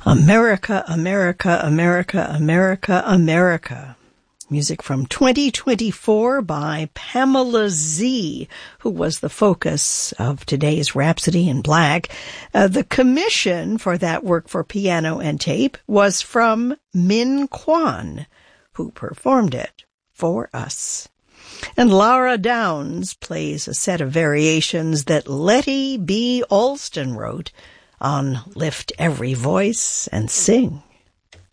America, America, America, America, America. Music from 2024 by Pamela Z, who was the focus of today's Rhapsody in Black. The commission for that work for piano and tape was from Min Kwan, who performed it for us. And Lara Downs plays a set of variations that Letty B. Alston wrote on Lift Every Voice and Sing.